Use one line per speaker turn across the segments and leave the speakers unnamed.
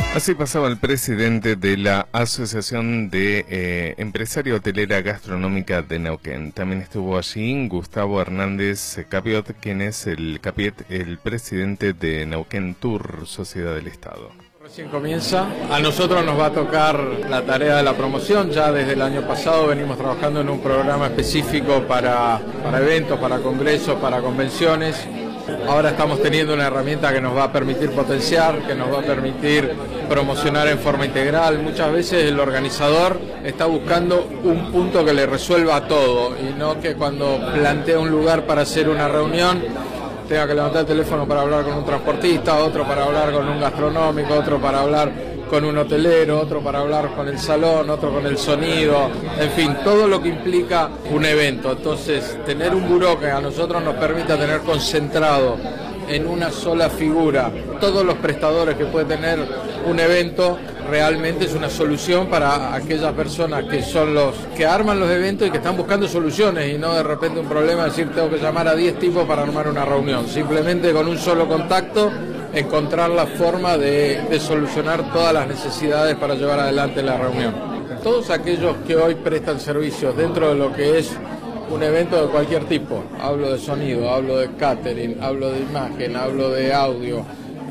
Así pasaba el presidente de la Asociación de Empresaria Hotelera Gastronómica de Neuquén. También estuvo allí Gustavo Hernández Capiot, quien es el presidente de Neuquén Tour, Sociedad del Estado.
Recién comienza, a nosotros nos va a tocar la tarea de la promoción. Ya desde el año pasado venimos trabajando en un programa específico para eventos, para congresos, para convenciones. Ahora estamos teniendo una herramienta que nos va a permitir potenciar, que nos va a permitir promocionar en forma integral. Muchas veces el organizador está buscando un punto que le resuelva todo y no que cuando plantea un lugar para hacer una reunión tenga que levantar el teléfono para hablar con un transportista, otro para hablar con un gastronómico, otro para hablar con un hotelero, otro para hablar con el salón, otro con el sonido, en fin, todo lo que implica un evento. Entonces, tener un buró que a nosotros nos permita tener concentrado en una sola figura todos los prestadores que puede tener un evento, realmente es una solución para aquellas personas que son los que arman los eventos y que están buscando soluciones y no de repente un problema decir tengo que llamar a 10 tipos para armar una reunión. Simplemente con un solo contacto encontrar la forma de solucionar todas las necesidades para llevar adelante la reunión. Todos aquellos que hoy prestan servicios dentro de lo que es un evento de cualquier tipo, hablo de sonido, hablo de catering, hablo de imagen, hablo de audio,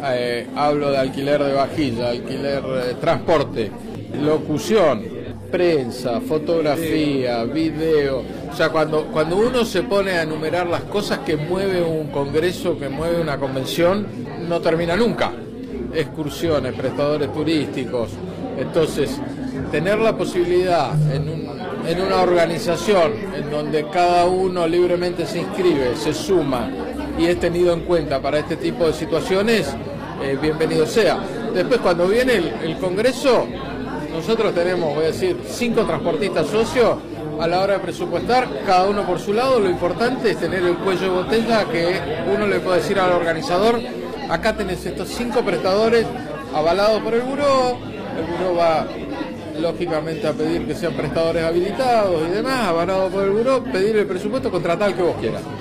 hablo de alquiler de vajilla, alquiler de transporte, locución, prensa, fotografía, video. O sea, cuando uno se pone a enumerar las cosas que mueve un congreso, que mueve una convención, no termina nunca. Excursiones, prestadores turísticos. Entonces, tener la posibilidad en una organización en donde cada uno libremente se inscribe, se suma y es tenido en cuenta para este tipo de situaciones, bienvenido sea. Después, cuando viene el congreso, nosotros tenemos, voy a decir, 5 transportistas socios. A la hora de presupuestar, cada uno por su lado. Lo importante es tener el cuello de botella, que uno le puede decir al organizador: acá tenés estos 5 prestadores avalados por el buró. El buró va lógicamente a pedir que sean prestadores habilitados y demás, avalados por el buró, pedir el presupuesto, contratar al que vos quieras.